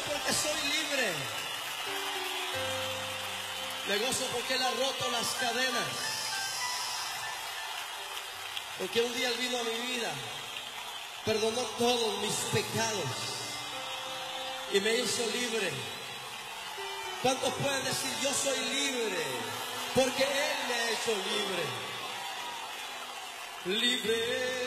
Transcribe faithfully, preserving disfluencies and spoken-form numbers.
porque soy libre. Me gozo porque Él ha roto las cadenas. Porque un día Él vino a mi vida, perdonó todos mis pecados y me hizo libre. ¿Cuántos pueden decir yo soy libre? Porque Él me ha hecho libre. Libre.